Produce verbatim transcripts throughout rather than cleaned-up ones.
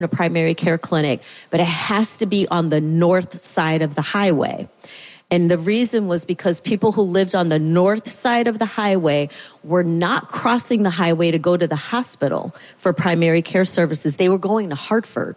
a primary care clinic, but it has to be on the north side of the highway. And the reason was because people who lived on the north side of the highway were not crossing the highway to go to the hospital for primary care services. They were going to Hartford.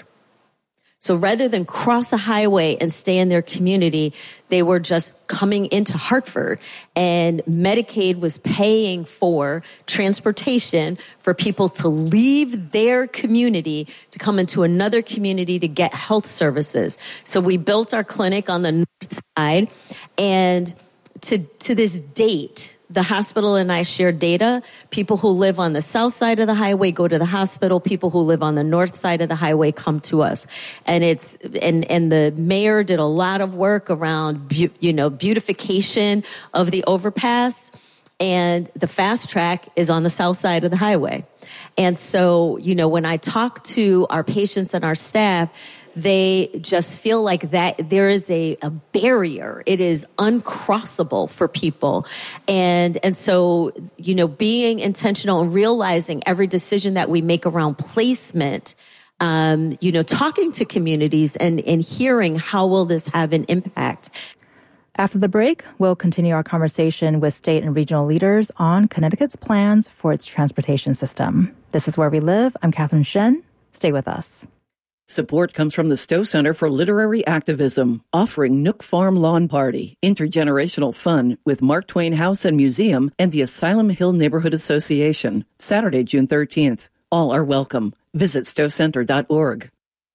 So rather than cross a highway and stay in their community, they were just coming into Hartford. And Medicaid was paying for transportation for people to leave their community to come into another community to get health services. So we built our clinic on the north side. And to, to this date, the hospital and I share data. People who live on the south side of the highway go to the hospital. People who live on the north side of the highway come to us. And it's, and, and the mayor did a lot of work around, be, you know, beautification of the overpass. And the fast track is on the south side of the highway. And so, you know, when I talk to our patients and our staff, they just feel like that there is a, a barrier. It is uncrossable for people. And, and so, you know, being intentional and realizing every decision that we make around placement, um, you know, talking to communities and, and hearing how will this have an impact. After the break, we'll continue our conversation with state and regional leaders on Connecticut's plans for its transportation system. This is Where We Live. I'm Catherine Shen. Stay with us. Support comes from the Stowe Center for Literary Activism, offering Nook Farm Lawn Party, intergenerational fun with Mark Twain House and Museum and the Asylum Hill Neighborhood Association, Saturday, June thirteenth. All are welcome. Visit stowe center dot org.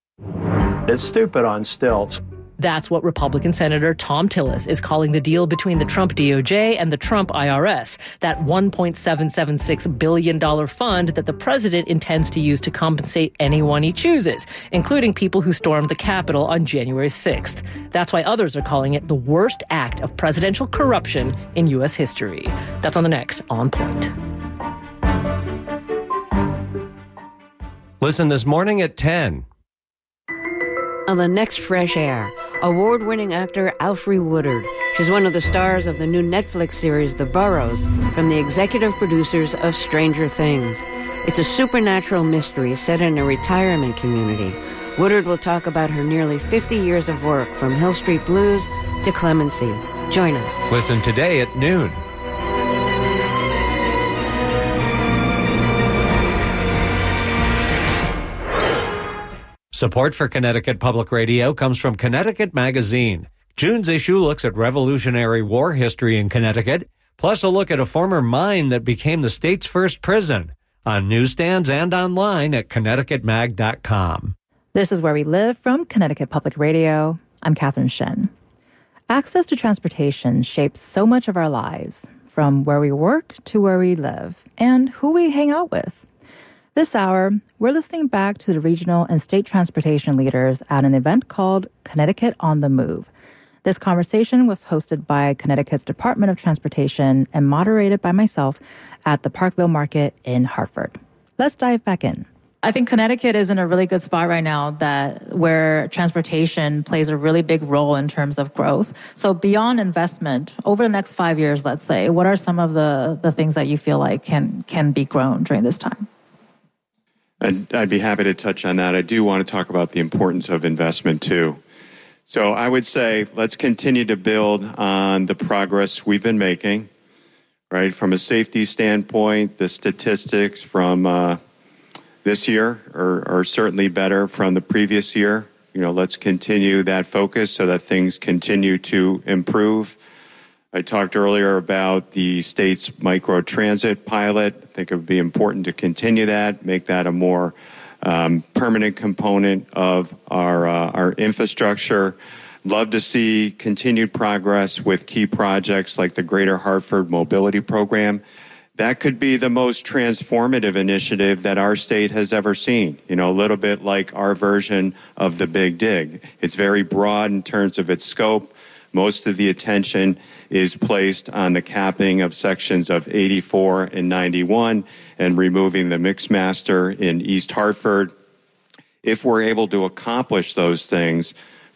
It's stupid on stilts. That's what Republican Senator Thom Tillis is calling the deal between the Trump D O J and the Trump I R S, that one point seven seven six billion dollars fund that the president intends to use to compensate anyone he chooses, including people who stormed the Capitol on January sixth. That's why others are calling it the worst act of presidential corruption in U S history. That's on the next On Point. Listen this morning at ten. On the next Fresh Air, award-winning actor Alfre Woodard. She's one of the stars of the new Netflix series The Burrows, from the executive producers of Stranger Things. It's a supernatural mystery set in a retirement community. Woodard will talk about her nearly fifty years of work, from Hill Street Blues to Clemency. Join us. Listen today at noon. Support for Connecticut Public Radio comes from Connecticut Magazine. June's issue looks at Revolutionary War history in Connecticut, plus a look at a former mine that became the state's first prison, on newsstands and online at connecticut mag dot com. This is Where We Live from Connecticut Public Radio. I'm Catherine Shen. Access to transportation shapes so much of our lives, from where we work to where we live, and who we hang out with. This hour, we're listening back to the regional and state transportation leaders at an event called Connecticut on the Move. This conversation was hosted by Connecticut's Department of Transportation and moderated by myself at the Parkville Market in Hartford. Let's dive back in. I think Connecticut is in a really good spot right now that where transportation plays a really big role in terms of growth. So beyond investment, over the next five years, let's say, what are some of the, the things that you feel like can can be grown during this time? I'd, I'd be happy to touch on that. I do want to talk about the importance of investment, too. So I would say let's continue to build on the progress we've been making, right? From a safety standpoint, the statistics from uh, this year are, are certainly better from the previous year. You know, let's continue that focus so that things continue to improve. I talked earlier about the state's microtransit pilot. I think it would be important to continue that, make that a more um, permanent component of our uh, our infrastructure. Love to see continued progress with key projects like the Greater Hartford Mobility Program. That could be the most transformative initiative that our state has ever seen. You know, a little bit like our version of the Big Dig. It's very broad in terms of its scope. Most of the attention is placed on the capping of sections of eighty-four and ninety-one and removing the Mixmaster in East Hartford. If we're able to accomplish those things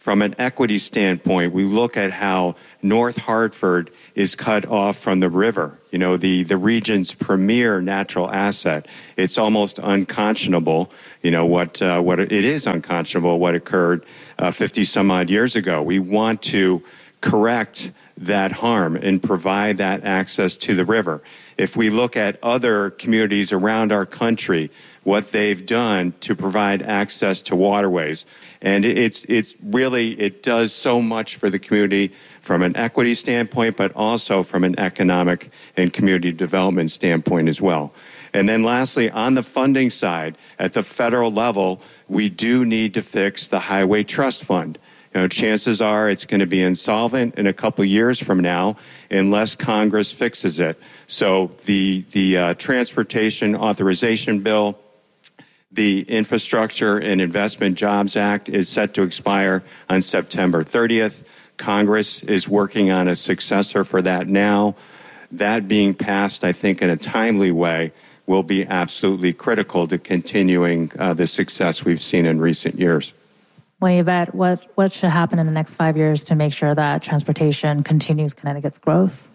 From an equity standpoint, we look at how North Hartford is cut off from the river, you know, the, the region's premier natural asset. It's almost unconscionable, you know, what, uh, what it is unconscionable, what occurred uh, fifty some odd years ago. We want to correct that harm and provide that access to the river. If we look at other communities around our country, what they've done to provide access to waterways, and it's it's really, it does so much for the community from an equity standpoint, but also from an economic and community development standpoint as well. And then lastly, on the funding side, at the federal level, we do need to fix the Highway Trust Fund. You know, chances are it's going to be insolvent in a couple years from now unless Congress fixes it. So the the uh, Transportation Authorization Bill, the Infrastructure and Investment Jobs Act is set to expire on September thirtieth. Congress is working on a successor for that now. That being passed, I think, in a timely way will be absolutely critical to continuing uh, the success we've seen in recent years. Well, Yvette, what, what should happen in the next five years to make sure that transportation continues Connecticut's growth?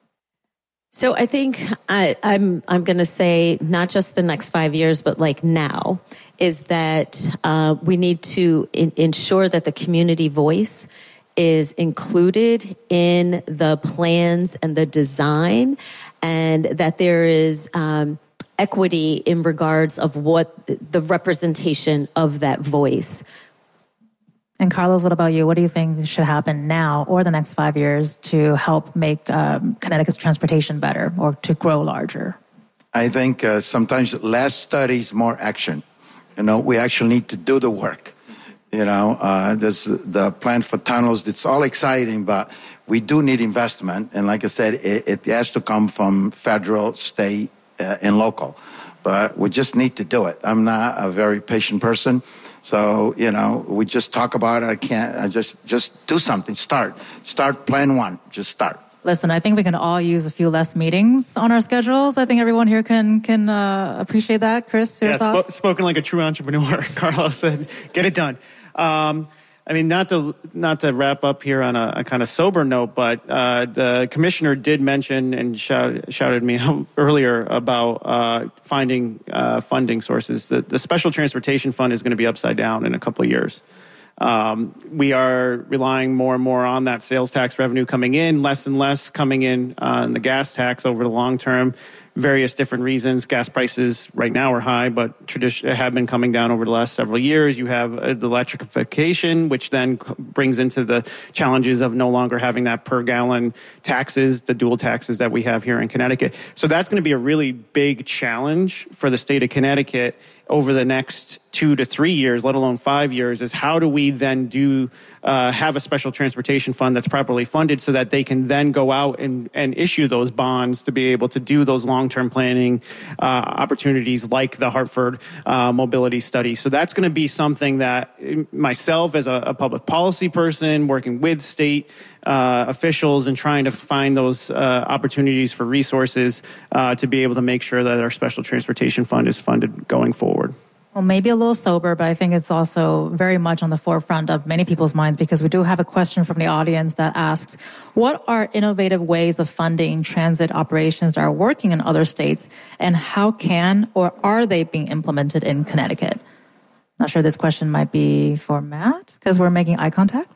So I think I, I'm I'm going to say not just the next five years, but like now, is that uh, we need to in, ensure that the community voice is included in the plans and the design, and that there is um, equity in regards of what the representation of that voice. And Carlos, what about you? What do you think should happen now or the next five years to help make um, Connecticut's transportation better or to grow larger? I think uh, sometimes less studies, more action. You know, we actually need to do the work. You know, uh, there's the plan for tunnels. It's all exciting, but we do need investment. And like I said, it, it has to come from federal, state, uh, and local. But we just need to do it. I'm not a very patient person. So, you know, we just talk about it. I can't, I just, just do something. Start. Start plan one. Just start. Listen, I think we can all use a few less meetings on our schedules. I think everyone here can can uh, appreciate that. Chris, your yeah, thoughts? Sp- spoken like a true entrepreneur. Carlos said, get it done. Um, I mean, not to not to wrap up here on a, a kind of sober note, but uh, the commissioner did mention and shout, shouted me out earlier about uh, finding uh, funding sources. The, the Special Transportation Fund is going to be upside down in a couple of years. Um, we are relying more and more on that sales tax revenue coming in, less and less coming in on the gas tax over the long term. Various different reasons. Gas prices right now are high, but tradition have been coming down over the last several years. You have uh, the electrification, which then brings into the challenges of no longer having that per gallon taxes, the dual taxes that we have here in Connecticut. So that's going to be a really big challenge for the state of Connecticut over the next two to three years, let alone five years, is how do we then do uh, have a special transportation fund that's properly funded so that they can then go out and, and issue those bonds to be able to do those long-term planning uh, opportunities like the Hartford uh, mobility study. So that's going to be something that myself as a, a public policy person working with state Uh, officials and trying to find those uh, opportunities for resources uh, to be able to make sure that our special transportation fund is funded going forward. Well, maybe a little sober, but I think it's also very much on the forefront of many people's minds because we do have a question from the audience that asks, what are innovative ways of funding transit operations that are working in other states, and how can or are they being implemented in Connecticut? Not sure this question might be for Matt because we're making eye contact.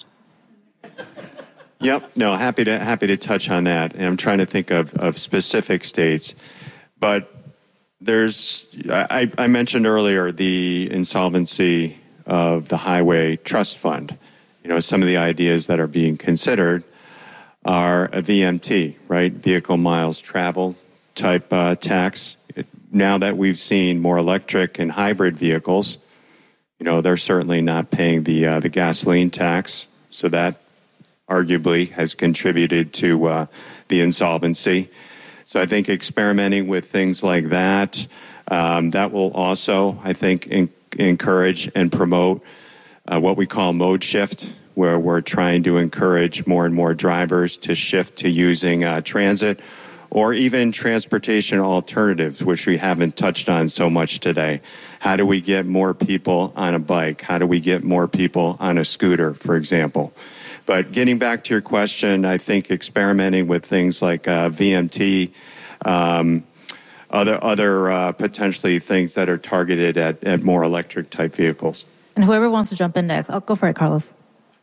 Yep. No, happy to happy to touch on that. And I'm trying to think of, of specific states. But there's, I, I mentioned earlier the insolvency of the Highway Trust Fund. You know, some of the ideas that are being considered are a V M T, right? Vehicle miles traveled type uh, tax. It, now that we've seen more electric and hybrid vehicles, you know, they're certainly not paying the uh, the gasoline tax. So that arguably has contributed to uh, the insolvency. So I think experimenting with things like that, um, that will also, I think, in, encourage and promote uh, what we call mode shift, where we're trying to encourage more and more drivers to shift to using uh, transit or even transportation alternatives, which we haven't touched on so much today. How do we get more people on a bike? How do we get more people on a scooter, for example? But getting back to your question, I think experimenting with things like uh, V M T, um, other other uh, potentially things that are targeted at, at more electric type vehicles. And whoever wants to jump in next, I'll go for it, Carlos.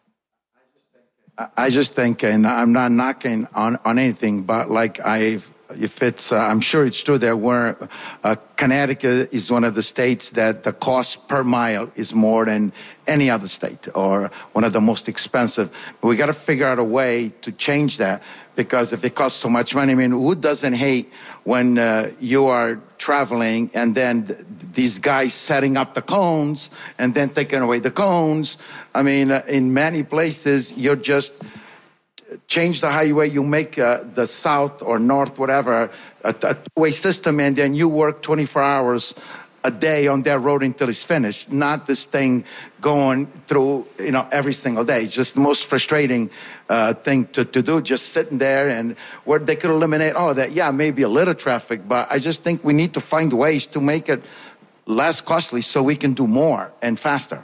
I just think, and I'm not knocking on, on anything, but like I, if it's, uh, I'm sure it's true that we're, uh, Connecticut is one of the states that the cost per mile is more than any other state, or one of the most expensive. But we got to figure out a way to change that, because if it costs so much money, I mean, who doesn't hate when uh, you are traveling and then th- these guys setting up the cones and then taking away the cones? I mean, uh, in many places, you're just change the highway, you make uh, the south or north, whatever, a, a two-way system, and then you work twenty-four hours a day on that road until it's finished. Not this thing going through, you know, every single day. It's just the most frustrating uh, thing to, to do, just sitting there, and where they could eliminate all of that. Yeah, maybe a little traffic, but I just think we need to find ways to make it less costly so we can do more and faster.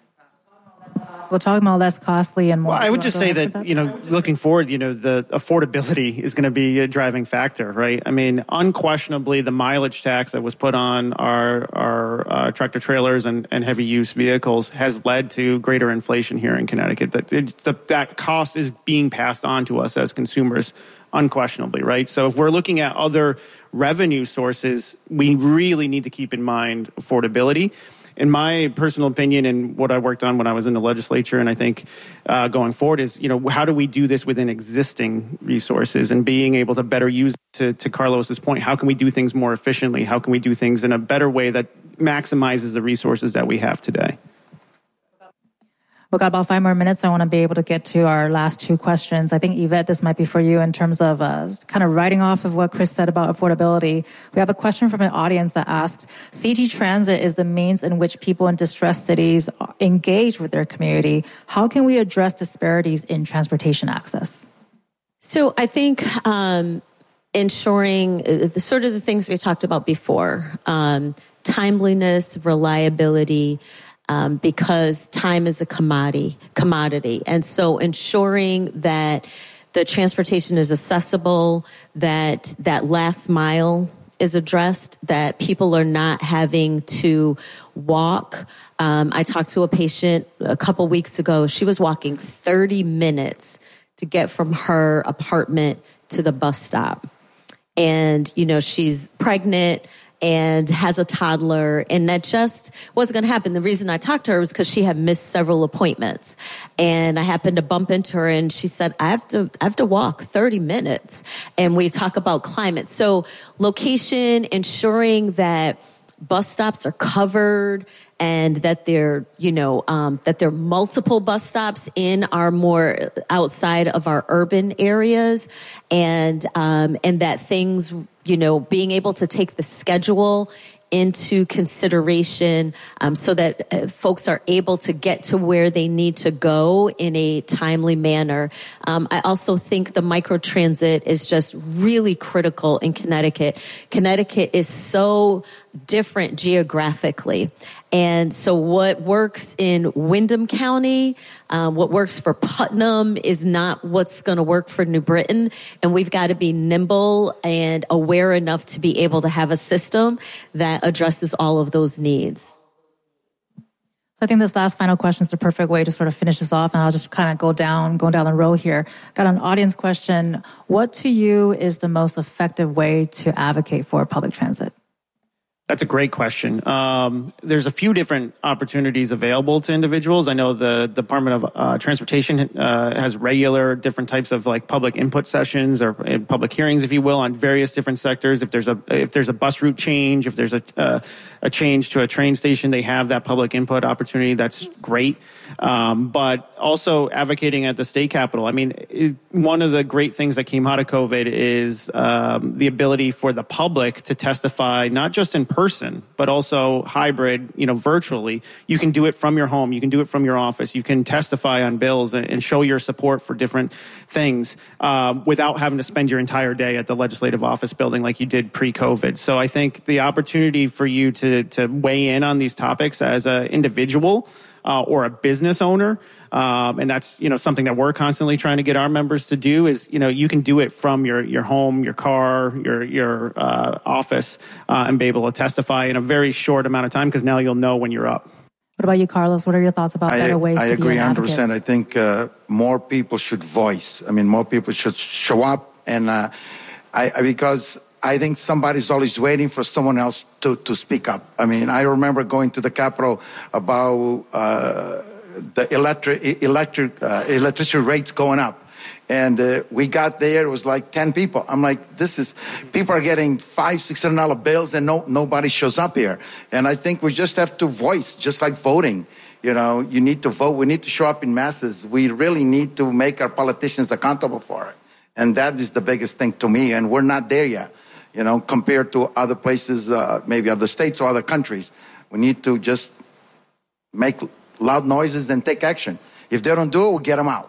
We're talking about less costly and more. Well, I would just say that, that, you know, looking forward, you know, the affordability is going to be a driving factor, right? I mean, unquestionably, the mileage tax that was put on our our uh, tractor trailers and, and heavy use vehicles has led to greater inflation here in Connecticut. That it, the, that cost is being passed on to us as consumers, unquestionably, right? So if we're looking at other revenue sources, we really need to keep in mind affordability. In my personal opinion, and what I worked on when I was in the legislature, and I think uh, going forward is, you know, how do we do this within existing resources and being able to better use, to, to Carlos's point, how can we do things more efficiently? How can we do things in a better way that maximizes the resources that we have today? We've got about five more minutes. I want to be able to get to our last two questions. I think, Yvette, this might be for you in terms of uh, kind of writing off of what Chris said about affordability. We have a question from an audience that asks, C T Transit is the means in which people in distressed cities engage with their community. How can we address disparities in transportation access? So I think um, ensuring uh, the sort of the things we talked about before, um, timeliness, reliability, Um, because time is a commodity, commodity. And so ensuring that the transportation is accessible, that that last mile is addressed, that people are not having to walk. Um, I talked to a patient a couple weeks ago. She was walking thirty minutes to get from her apartment to the bus stop. And, you know, she's pregnant and has a toddler, and that just wasn't going to happen. The reason I talked to her was because she had missed several appointments, and I happened to bump into her, and she said, I have to, I have to walk thirty minutes. And we talk about climate. So location, ensuring that bus stops are covered and that they're, you know, um, that there are multiple bus stops in our more outside of our urban areas, and um, and that things, you know, being able to take the schedule into consideration um, so that uh, folks are able to get to where they need to go in a timely manner. Um, I also think the microtransit is just really critical in Connecticut. Connecticut is so different geographically. And so what works in Windham County, um, what works for Putnam is not what's going to work for New Britain. And we've got to be nimble and aware enough to be able to have a system that addresses all of those needs. So I think this last final question is the perfect way to sort of finish this off. And I'll just kind of go down, go down the row here. Got an audience question. What to you is the most effective way to advocate for public transit? That's a great question. Um, there's a few different opportunities available to individuals. I know the Department of uh, Transportation uh, has regular different types of like public input sessions or uh, public hearings, if you will, on various different sectors. If there's a if there's a bus route change, if there's a uh, a change to a train station, they have that public input opportunity. That's great. Um, but also advocating at the state capitol. I mean, it, one of the great things that came out of COVID is um, the ability for the public to testify, not just in person, person, but also hybrid, you know, virtually. You can do it from your home. You can do it from your office. You can testify on bills and, and show your support for different things um, without having to spend your entire day at the legislative office building like you did pre-COVID. So I think the opportunity for you to to weigh in on these topics as an individual uh, or a business owner, Um, and that's, you know, something that we're constantly trying to get our members to do is, you know, you can do it from your, your home, your car, your, your uh, office, uh, and be able to testify in a very short amount of time because now you'll know when you're up. What about you, Carlos? What are your thoughts about I, better ways I to agree be an one hundred percent. advocate? I think uh, more people should voice. I mean, more people should show up. And uh, I, I because I think somebody's always waiting for someone else to, to speak up. I mean, I remember going to the Capitol about uh, the electric, electric, uh, electricity rates going up. And uh, we got there, it was like ten people. I'm like, this is, people are getting five, six hundred dollar bills and no, nobody shows up here. And I think we just have to voice, just like voting. You know, you need to vote. We need to show up in masses. We really need to make our politicians accountable for it. And that is the biggest thing to me. And we're not there yet, you know, compared to other places, uh, maybe other states or other countries. We need to just make loud noises and take action. If they don't do it, we'll get them out.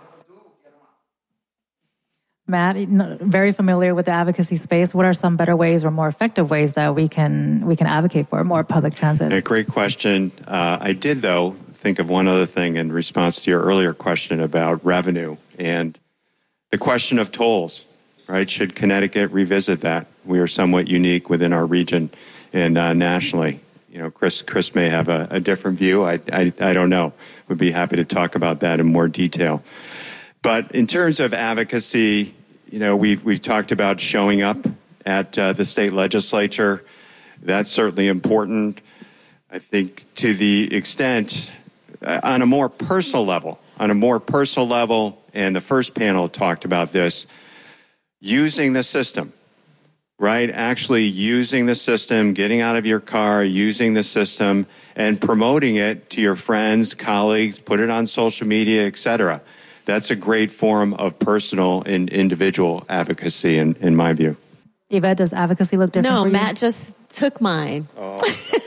Matt, very familiar with the advocacy space. What are some better ways or more effective ways that we can we can advocate for more public transit? A great question. Uh, I did, though, think of one other thing in response to your earlier question about revenue and the question of tolls, right? Should Connecticut revisit that? We are somewhat unique within our region and uh, nationally. You know, Chris Chris may have a, a different view. I, I I don't know. Would be happy to talk about that in more detail. But in terms of advocacy, you know, we've we've talked about showing up at uh, the state legislature. That's certainly important. I think to the extent, uh, on a more personal level, on a more personal level, and the first panel talked about this, using the system. Right? Actually using the system, getting out of your car, using the system, and promoting it to your friends, colleagues, put it on social media, et cetera. That's a great form of personal and individual advocacy, in, in my view. Yvette, does advocacy look different No, for you? Matt just took mine. Oh.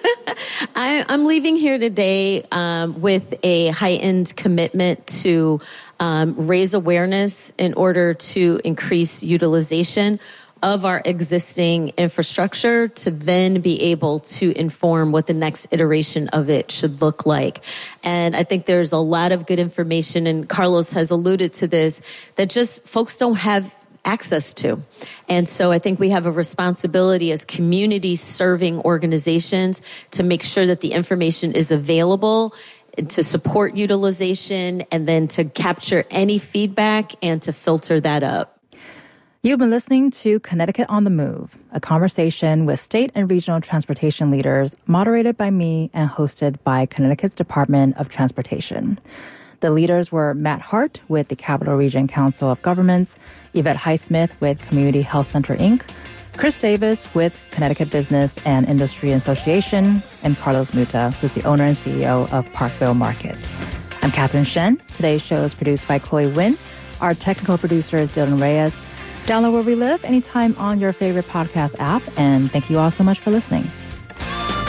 I, I'm leaving here today um, with a heightened commitment to um, raise awareness in order to increase utilization of our existing infrastructure to then be able to inform what the next iteration of it should look like. And I think there's a lot of good information, and Carlos has alluded to this, that just folks don't have access to. And so I think we have a responsibility as community serving organizations to make sure that the information is available, to support utilization, and then to capture any feedback and to filter that up. You've been listening to Connecticut on the Move, a conversation with state and regional transportation leaders, moderated by me and hosted by Connecticut's Department of Transportation. The leaders were Matt Hart with the Capital Region Council of Governments, Yvette Highsmith with Community Health Center, Incorporated, Chris Davis with Connecticut Business and Industry Association, and Carlos Muta, who's the owner and C E O of Parkville Market. I'm Catherine Shen. Today's show is produced by Chloe Wynn. Our technical producer is Dylan Reyes. Download Where We Live anytime on your favorite podcast app. And thank you all so much for listening.